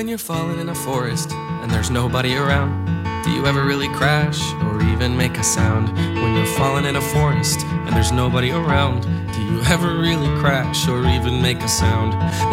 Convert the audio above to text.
When you're falling in a forest and there's nobody around, do you ever really crash or even make a sound? When you're falling in a forest and there's nobody around, do you ever really crash or even make a sound?